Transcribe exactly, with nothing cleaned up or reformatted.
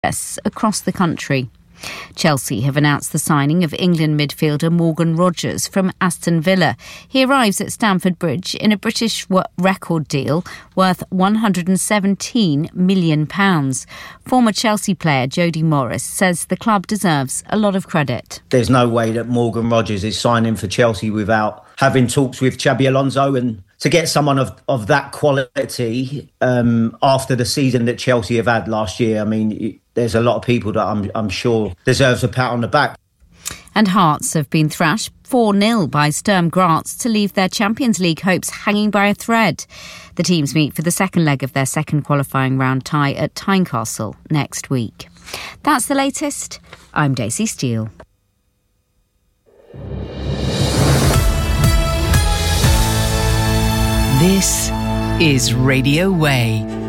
across the country. Chelsea have announced the signing of England midfielder Morgan Rogers from Aston Villa. He arrives at Stamford Bridge in a British record deal worth one hundred seventeen million pounds. Former Chelsea player Jody Morris says the club deserves a lot of credit. There's no way that Morgan Rogers is signing for Chelsea without having talks with Xabi Alonso, and to get someone of, of that quality um, after the season that Chelsea have had last year, I mean, there's a lot of people that I'm, I'm sure deserves a pat on the back. And Hearts have been thrashed four nil by Sturm Graz to leave their Champions League hopes hanging by a thread. The teams meet for the second leg of their second qualifying round tie at Tynecastle next week. That's the latest. I'm Daisy Steele. This is Radio Way.